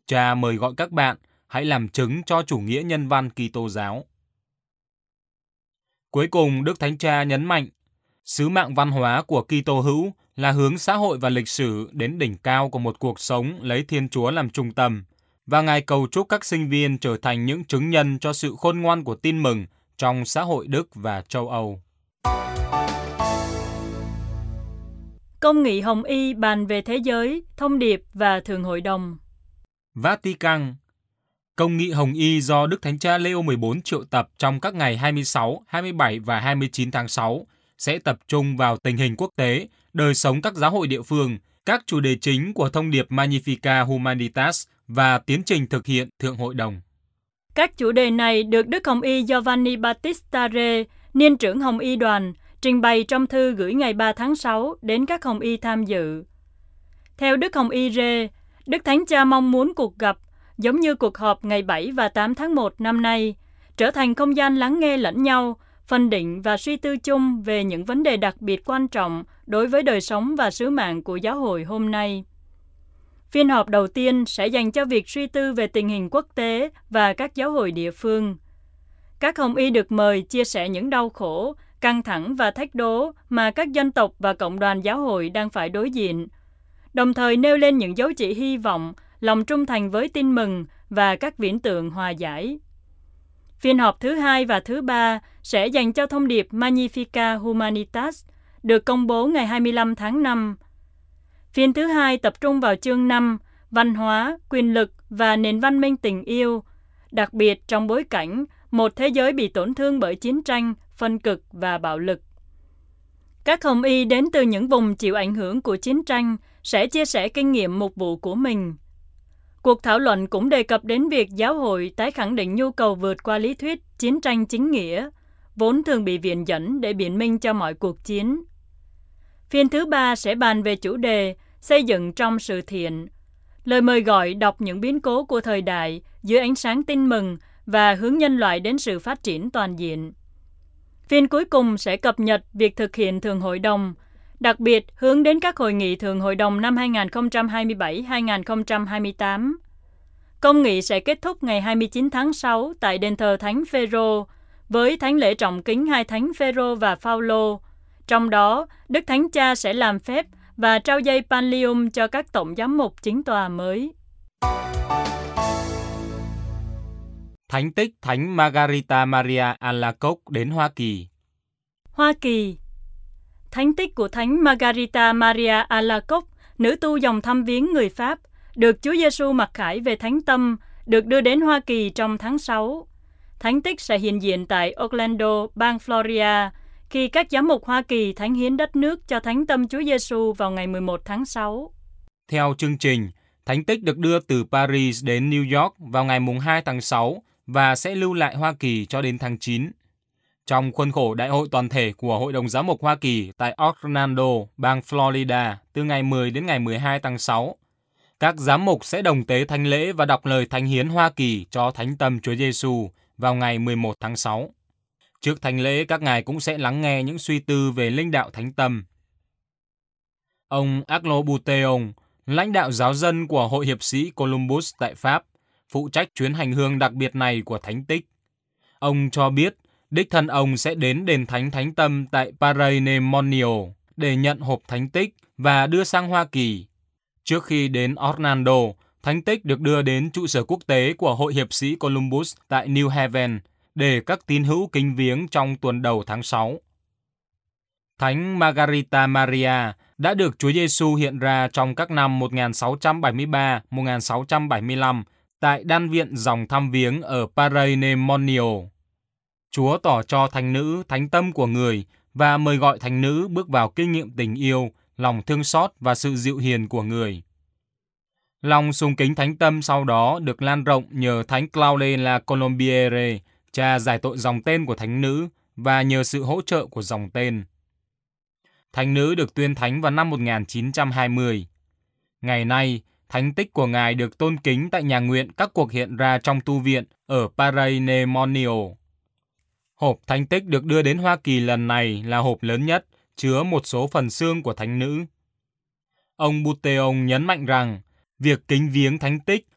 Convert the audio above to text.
Cha mời gọi các bạn hãy làm chứng cho chủ nghĩa nhân văn Kitô giáo. Cuối cùng, Đức Thánh Cha nhấn mạnh, sứ mạng văn hóa của Kitô hữu là hướng xã hội và lịch sử đến đỉnh cao của một cuộc sống lấy Thiên Chúa làm trung tâm, và Ngài cầu chúc các sinh viên trở thành những chứng nhân cho sự khôn ngoan của tin mừng trong xã hội Đức và châu Âu. Công nghị Hồng Y bàn về thế giới, thông điệp và Thượng Hội đồng. Vatican. Công nghị Hồng Y do Đức Thánh Cha Leo 14 triệu tập trong các ngày 26, 27 và 29 tháng 6 sẽ tập trung vào tình hình quốc tế, đời sống các giáo hội địa phương, các chủ đề chính của thông điệp Magnificat Humanitas và tiến trình thực hiện Thượng Hội đồng. Các chủ đề này được Đức Hồng Y Giovanni Battista Re, niên trưởng Hồng Y đoàn, trình bày trong thư gửi ngày 3 tháng 6 đến các Hồng Y tham dự. Theo Đức Hồng Y Re, Đức Thánh Cha mong muốn cuộc gặp, giống như cuộc họp ngày 7 và 8 tháng 1 năm nay, trở thành không gian lắng nghe lẫn nhau, phân định và suy tư chung về những vấn đề đặc biệt quan trọng đối với đời sống và sứ mạng của giáo hội hôm nay. Phiên họp đầu tiên sẽ dành cho việc suy tư về tình hình quốc tế và các giáo hội địa phương. Các Hồng Y được mời chia sẻ những đau khổ, căng thẳng và thách đố mà các dân tộc và cộng đoàn giáo hội đang phải đối diện, đồng thời nêu lên những dấu chỉ hy vọng, lòng trung thành với tin mừng và các viễn tượng hòa giải. Phiên họp thứ 2 và thứ 3 sẽ dành cho thông điệp Magnificat Humanitas, được công bố ngày 25 tháng 5. Phiên thứ 2 tập trung vào chương 5, văn hóa, quyền lực và nền văn minh tình yêu, đặc biệt trong bối cảnh một thế giới bị tổn thương bởi chiến tranh, phân cực và bạo lực. Các Hồng Y đến từ những vùng chịu ảnh hưởng của chiến tranh sẽ chia sẻ kinh nghiệm mục vụ của mình. Cuộc thảo luận cũng đề cập đến việc giáo hội tái khẳng định nhu cầu vượt qua lý thuyết chiến tranh chính nghĩa, vốn thường bị viện dẫn để biện minh cho mọi cuộc chiến. Phiên thứ 3 sẽ bàn về chủ đề xây dựng trong sự thiện, lời mời gọi đọc những biến cố của thời đại dưới ánh sáng tin mừng và hướng nhân loại đến sự phát triển toàn diện. Phiên cuối cùng sẽ cập nhật việc thực hiện Thượng Hội đồng, đặc biệt hướng đến các hội nghị Thượng Hội đồng năm 2027-2028. Công nghị sẽ kết thúc ngày 29 tháng 6 tại đền thờ Thánh Phêrô với thánh lễ trọng kính hai thánh Phêrô và Phaolô. Trong đó, Đức Thánh Cha sẽ làm phép và trao dây Pallium cho các tổng giám mục chính tòa mới. Thánh tích Thánh Margarita Maria Alacoque đến Hoa Kỳ. Hoa Kỳ. Thánh tích của Thánh Margarita Maria Alacoque, nữ tu dòng thăm viếng người Pháp, được Chúa Giêsu mặc khải về thánh tâm, được đưa đến Hoa Kỳ trong tháng 6. Thánh tích sẽ hiện diện tại Orlando, bang Florida, khi các giám mục Hoa Kỳ thánh hiến đất nước cho thánh tâm Chúa Giêsu vào ngày 11 tháng 6. Theo chương trình, thánh tích được đưa từ Paris đến New York vào ngày 2 tháng 6 và sẽ lưu lại Hoa Kỳ cho đến tháng 9. Trong khuôn khổ Đại hội toàn thể của Hội đồng Giám mục Hoa Kỳ tại Orlando, bang Florida từ ngày 10 đến ngày 12 tháng 6, các giám mục sẽ đồng tế thánh lễ và đọc lời thánh hiến Hoa Kỳ cho thánh tâm Chúa Giêsu vào ngày 11 tháng 6. Trước thánh lễ, các ngài cũng sẽ lắng nghe những suy tư về linh đạo thánh tâm. Ông Arnaud Bouteillon, lãnh đạo giáo dân của Hội hiệp sĩ Columbus tại Pháp, phụ trách chuyến hành hương đặc biệt này của thánh tích. Ông cho biết đích thân ông sẽ đến đền thánh thánh tâm tại Paray-le-Monial để nhận hộp thánh tích và đưa sang Hoa Kỳ. Trước khi đến Orlando, thánh tích được đưa đến trụ sở quốc tế của Hội hiệp sĩ Columbus tại New Haven để các tín hữu kính viếng trong tuần đầu tháng 6. Thánh Margarita Maria đã được Chúa Giêsu hiện ra trong các năm 1673-1675 tại đan viện dòng thăm viếng ở Paray-le-Monial. Chúa tỏ cho thánh nữ thánh tâm của người và mời gọi thánh nữ bước vào kinh nghiệm tình yêu, lòng thương xót và sự dịu hiền của người. Lòng sùng kính thánh tâm sau đó được lan rộng nhờ thánh Claude la Colombière, cha giải tội dòng tên của thánh nữ, và nhờ sự hỗ trợ của dòng tên. Thánh nữ được tuyên thánh vào năm 1920. Ngày nay, thánh tích của ngài được tôn kính tại nhà nguyện các cuộc hiện ra trong tu viện ở Paray-le-Monial. Hộp thánh tích được đưa đến Hoa Kỳ lần này là hộp lớn nhất, chứa một số phần xương của thánh nữ. Ông Bouteillon nhấn mạnh rằng, việc kính viếng thánh tích